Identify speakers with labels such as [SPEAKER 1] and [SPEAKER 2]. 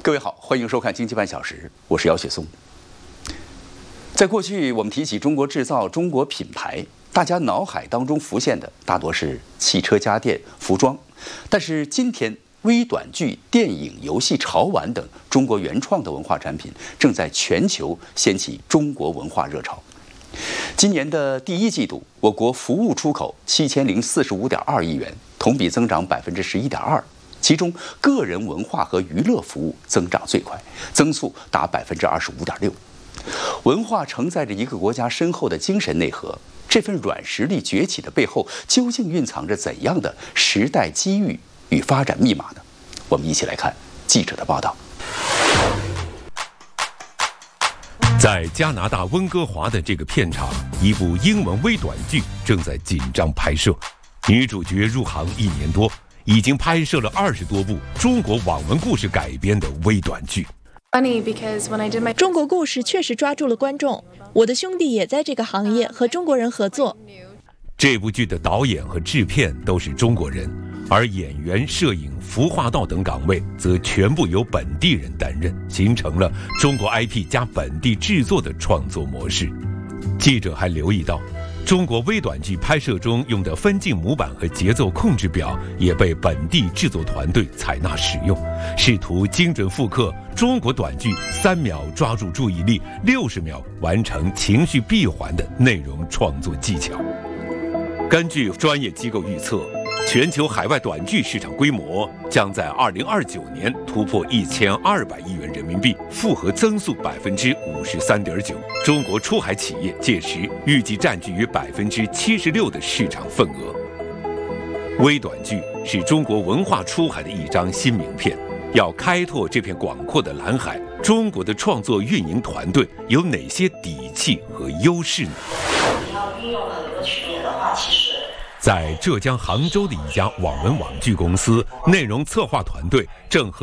[SPEAKER 1] 各位好，欢迎收看《经济半小时》，我是姚雪松。在过去，我们提起中国制造、中国品牌，大家脑海当中浮现的大多是汽车、家电、服装。但是今天，微短剧、电影、游戏、潮玩等中国原创的文化产品，正在全球掀起中国文化热潮。今年的第一季度，我国服务出口7045.2亿元，同比增长11.2%。其中，个人文化和娱乐服务增长最快，增速达25.6%。文化承载着一个国家深厚的精神内核，这份软实力崛起的背后，究竟蕴藏着怎样的时代机遇与发展密码呢？我们一起来看记者的报道。
[SPEAKER 2] 在加拿大温哥华的这个片场，一部英文微短剧正在紧张拍摄。女主角入行1年多，已经拍摄了20多部中国网文故事改编的微短剧。
[SPEAKER 3] 中国故事确实抓住了观众，我的兄弟也在这个行业和中国人合作。
[SPEAKER 2] 这部剧的导演和制片都是中国人，而演员、摄影、服化道等岗位则全部由本地人担任，形成了中国 IP 加本地制作的创作模式。记者还留意到，中国微短剧拍摄中用的分镜模板和节奏控制表也被本地制作团队采纳使用，试图精准复刻中国短剧3秒抓住注意力、60秒完成情绪闭环的内容创作技巧。根据专业机构预测，全球海外短剧市场规模将在2029年突破1200亿元人民币，复合增速53.9%。中国出海企业届时预计占据约76%的市场份额。微短剧是中国文化出海的一张新名片。要开拓这片广阔的蓝海，中国的创作运营团队有哪些底气和优势呢？
[SPEAKER 4] 要运用很多曲解的话，其实
[SPEAKER 2] 在浙江杭州的一家网文网剧公司，内容策划团队正和